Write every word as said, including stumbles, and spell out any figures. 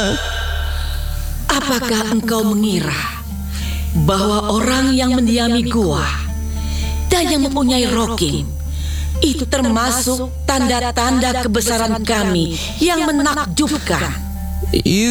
Apakah engkau mengira bahwa orang yang mendiami gua dan yang mempunyai Rokim itu termasuk tanda-tanda kebesaran kami yang menakjubkan?